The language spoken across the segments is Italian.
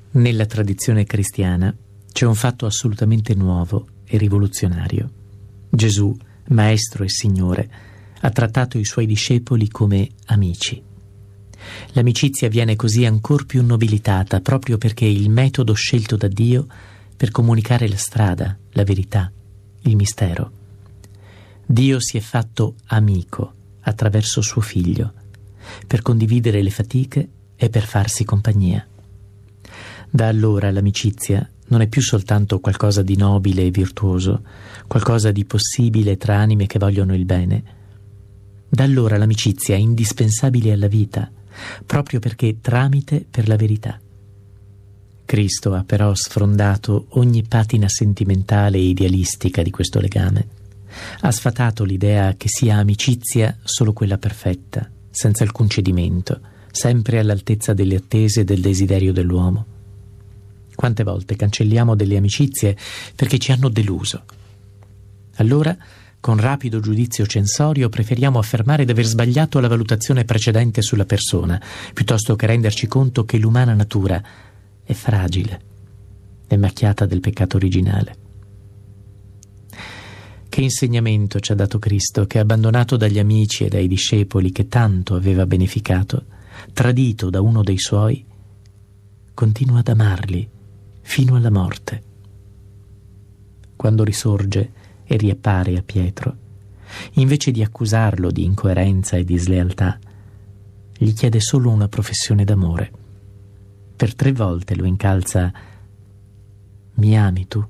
Nella tradizione cristiana c'è un fatto assolutamente nuovo e rivoluzionario. Gesù, Maestro e Signore, ha trattato i Suoi discepoli come amici. L'amicizia viene così ancor più nobilitata proprio perché è il metodo scelto da Dio per comunicare la strada, la verità, il mistero. Dio si è fatto amico attraverso suo Figlio, per condividere le fatiche e per farsi compagnia. Da allora l'amicizia non è più soltanto qualcosa di nobile e virtuoso, qualcosa di possibile tra anime che vogliono il bene. Da allora l'amicizia è indispensabile alla vita, proprio perché è tramite per la verità. Cristo ha però sfrondato ogni patina sentimentale e idealistica di questo legame. Ha sfatato l'idea che sia amicizia solo quella perfetta, senza alcun cedimento, sempre all'altezza delle attese e del desiderio dell'uomo. Quante volte cancelliamo delle amicizie perché ci hanno deluso. Allora, con rapido giudizio censorio, preferiamo affermare di aver sbagliato la valutazione precedente sulla persona, piuttosto che renderci conto che l'umana natura è fragile, è macchiata del peccato originale. Che insegnamento ci ha dato Cristo, che, abbandonato dagli amici e dai discepoli che tanto aveva beneficato, tradito da uno dei Suoi, continua ad amarli fino alla morte. Quando risorge e riappare a Pietro, invece di accusarlo di incoerenza e di slealtà, gli chiede solo una professione d'amore. Per 3 volte lo incalza: mi ami tu?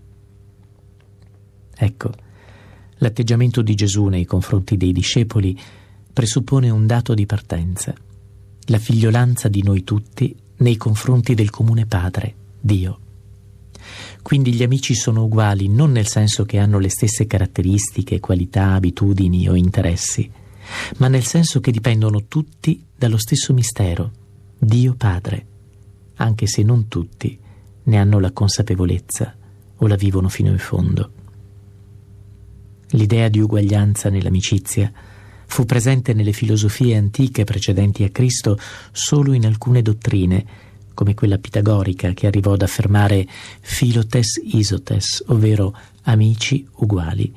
Ecco, l'atteggiamento di Gesù nei confronti dei discepoli presuppone un dato di partenza: la figliolanza di noi tutti nei confronti del comune Padre, Dio. Quindi gli amici sono uguali non nel senso che hanno le stesse caratteristiche, qualità, abitudini o interessi, ma nel senso che dipendono tutti dallo stesso mistero, Dio Padre, anche se non tutti ne hanno la consapevolezza o la vivono fino in fondo. L'idea di uguaglianza nell'amicizia fu presente nelle filosofie antiche precedenti a Cristo solo in alcune dottrine, come quella pitagorica che arrivò ad affermare philotes isotes, ovvero amici uguali.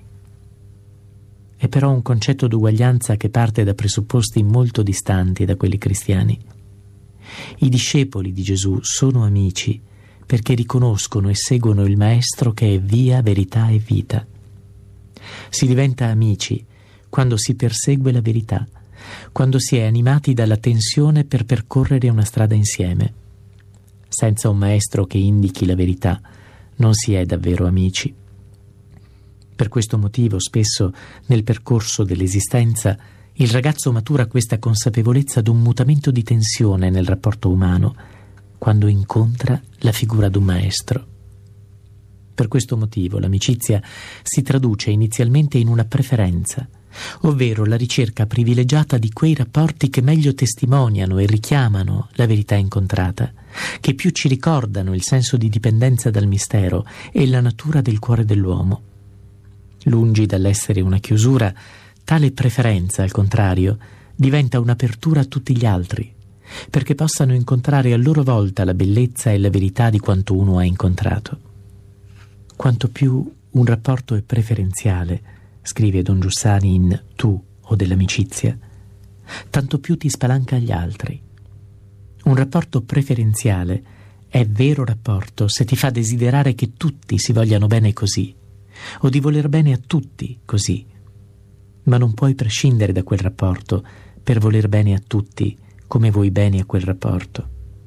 È però un concetto d'uguaglianza che parte da presupposti molto distanti da quelli cristiani. I discepoli di Gesù sono amici perché riconoscono e seguono il Maestro che è via, verità e vita. Si diventa amici quando si persegue la verità, quando si è animati dalla tensione per percorrere una strada insieme. Senza un maestro che indichi la verità non si è davvero amici. Per questo motivo spesso nel percorso dell'esistenza il ragazzo matura questa consapevolezza d'un mutamento di tensione nel rapporto umano quando incontra la figura d'un maestro. Per questo motivo l'amicizia si traduce inizialmente in una preferenza, ovvero la ricerca privilegiata di quei rapporti che meglio testimoniano e richiamano la verità incontrata, che più ci ricordano il senso di dipendenza dal mistero e la natura del cuore dell'uomo. Lungi dall'essere una chiusura, tale preferenza, al contrario, diventa un'apertura a tutti gli altri, perché possano incontrare a loro volta la bellezza e la verità di quanto uno ha incontrato. Quanto più un rapporto è preferenziale, scrive Don Giussani in Tu o dell'amicizia, tanto più ti spalanca agli altri. Un rapporto preferenziale è vero rapporto se ti fa desiderare che tutti si vogliano bene così, o di voler bene a tutti così. Ma non puoi prescindere da quel rapporto per voler bene a tutti come vuoi bene a quel rapporto.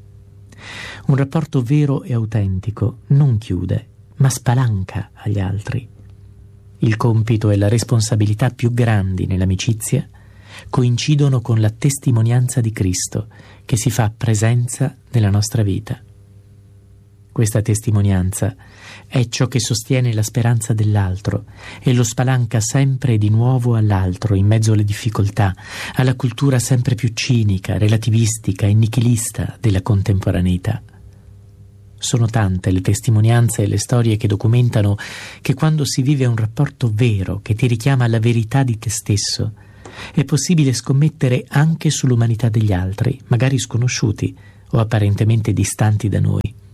Un rapporto vero e autentico non chiude, ma spalanca agli altri. Il compito e la responsabilità più grandi nell'amicizia coincidono con la testimonianza di Cristo che si fa presenza nella nostra vita. Questa testimonianza è ciò che sostiene la speranza dell'altro e lo spalanca sempre e di nuovo all'altro in mezzo alle difficoltà, alla cultura sempre più cinica, relativistica e nichilista della contemporaneità. Sono tante le testimonianze e le storie che documentano che quando si vive un rapporto vero che ti richiama alla verità di te stesso, è possibile scommettere anche sull'umanità degli altri, magari sconosciuti o apparentemente distanti da noi.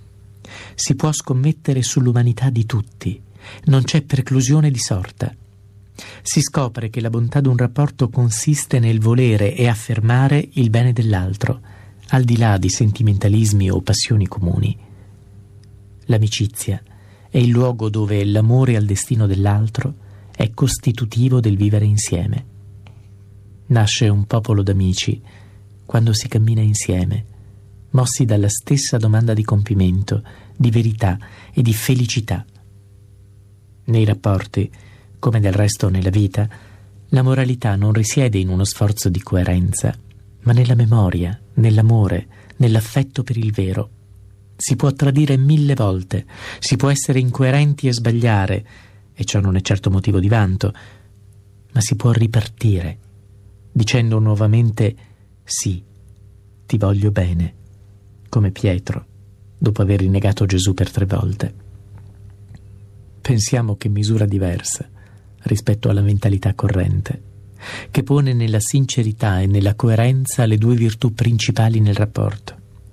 Si può scommettere sull'umanità di tutti, non c'è preclusione di sorta. Si scopre che la bontà d'un rapporto consiste nel volere e affermare il bene dell'altro, al di là di sentimentalismi o passioni comuni. L'amicizia è il luogo dove l'amore al destino dell'altro è costitutivo del vivere insieme. Nasce un popolo d'amici quando si cammina insieme, mossi dalla stessa domanda di compimento, di verità e di felicità. Nei rapporti, come del resto nella vita, la moralità non risiede in uno sforzo di coerenza, ma nella memoria, nell'amore, nell'affetto per il vero. Si può tradire 1000 volte, si può essere incoerenti e sbagliare, e ciò non è certo motivo di vanto, ma si può ripartire, dicendo nuovamente sì, ti voglio bene, come Pietro, dopo aver rinnegato Gesù per 3 volte. Pensiamo che misura diversa rispetto alla mentalità corrente, che pone nella sincerità e nella coerenza le 2 virtù principali nel rapporto.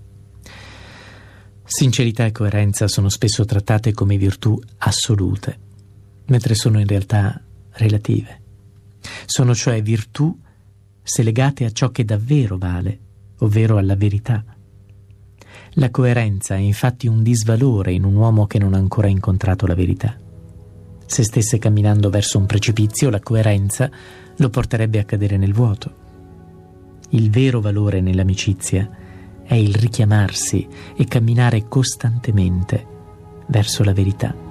Sincerità e coerenza sono spesso trattate come virtù assolute, mentre sono in realtà relative. Sono cioè virtù se legate a ciò che davvero vale, ovvero alla verità. La coerenza è infatti un disvalore in un uomo che non ha ancora incontrato la verità. Se stesse camminando verso un precipizio, la coerenza lo porterebbe a cadere nel vuoto. Il vero valore nell'amicizia è il richiamarsi e camminare costantemente verso la verità.